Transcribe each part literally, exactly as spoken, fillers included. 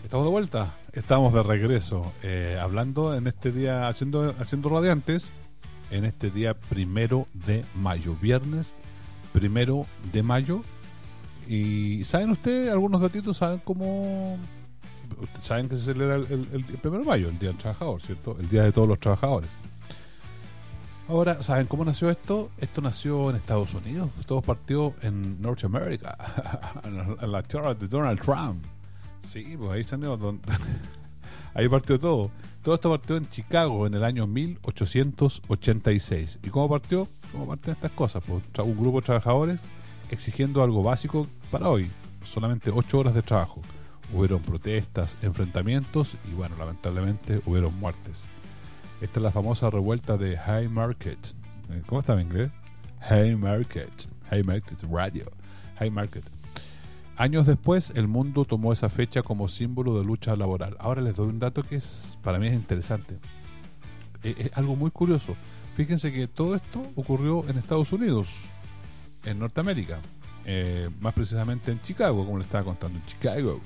Estamos de vuelta, estamos de regreso, eh, hablando en este día, haciendo, haciendo radiantes, en este día primero de mayo, viernes primero de mayo. Y ¿saben ustedes, algunos gatitos saben cómo, saben que se celebra el, el, el primero de mayo, el Día del Trabajador, ¿cierto? El Día de todos los trabajadores. Ahora, ¿saben cómo nació esto? Esto nació en Estados Unidos, todo partió en North America, en la tierra de Donald Trump. Sí, pues ahí salió, don... ahí partió todo. Todo esto partió en Chicago en el año mil ochocientos ochenta y seis. ¿Y cómo partió? ¿Cómo parten estas cosas? Pues un grupo de trabajadores exigiendo algo básico para hoy, solamente ocho horas de trabajo. Hubieron protestas, enfrentamientos y bueno, lamentablemente hubieron muertes. Esta es la famosa revuelta de Haymarket. ¿Cómo está en inglés? Haymarket. Haymarket Radio. Haymarket. Años después, el mundo tomó esa fecha como símbolo de lucha laboral. Ahora les doy un dato que es, para mí es interesante. Es, es algo muy curioso. Fíjense que todo esto ocurrió en Estados Unidos, en Norteamérica, eh, más precisamente en Chicago, como les estaba contando, en Chicago.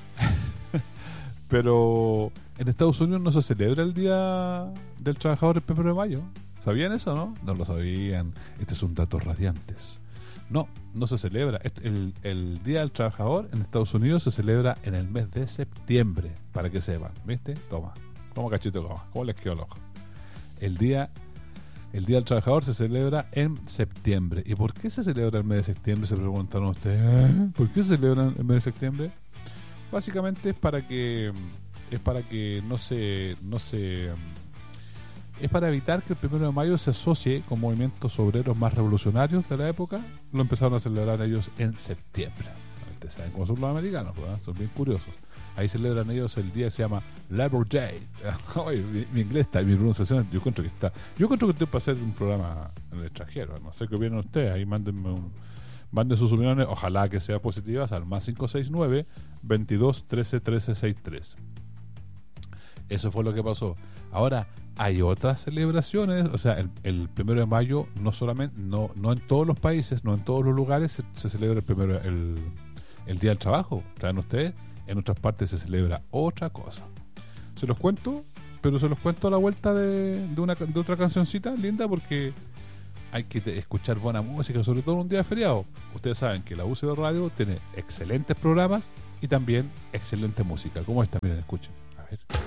Pero en Estados Unidos no se celebra el Día del Trabajador el primero de mayo. ¿Sabían eso, no? No lo sabían. Este es un dato radiantes. No, no se celebra. El, el Día del Trabajador en Estados Unidos se celebra en el mes de septiembre, para que sepan, ¿viste? Toma, como cachito coma, ¿cómo les quedó el ojo? El día, el Día del Trabajador se celebra en septiembre. ¿Y por qué se celebra el mes de septiembre? Se preguntaron ustedes. ¿Eh? ¿Por qué se celebra el mes de septiembre? Básicamente es para que es para que no se no se es para evitar que el primero de mayo se asocie con movimientos obreros más revolucionarios de la época. Lo empezaron a celebrar ellos en septiembre. Ustedes saben cómo son los americanos, ¿verdad? Son bien curiosos. Ahí celebran ellos el día que se llama Labor Day. Oye, mi, mi inglés está, mi pronunciación, yo encuentro que está. Yo encuentro que estoy para hacer un programa en el extranjero. No sé qué opinan ustedes. Ahí mándenme un, manden sus opiniones. Ojalá que sean positivas al más cinco seis nueve, veintidós, trece, trece, sesenta y tres. Eso fue lo que pasó. Ahora, hay otras celebraciones, o sea, el, el primero de mayo no solamente, no, no en todos los países, no en todos los lugares se, se celebra el primero, el, el Día del Trabajo. ¿Saben ustedes? En otras partes se celebra otra cosa. Se los cuento, pero se los cuento a la vuelta de, de, una, de otra cancioncita linda, porque hay que te, escuchar buena música, sobre todo en un día de feriado. Ustedes saben que la U C B Radio tiene excelentes programas y también excelente música. ¿Cómo está? Miren, escuchen. A ver.